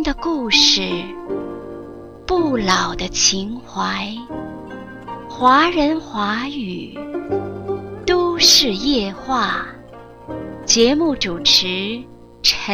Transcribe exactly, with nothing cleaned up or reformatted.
的故事，不老的情怀，华人华语，都市夜话。节目主持陈